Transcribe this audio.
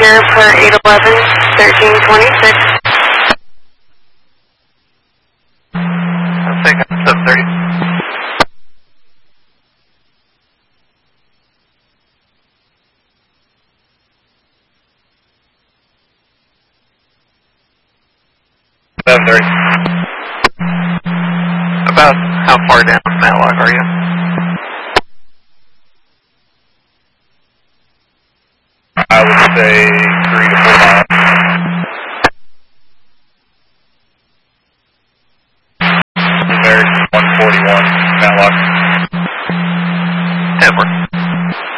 here for 811, 1326. I'll take it, 730. About how far down Matlock are you? I would say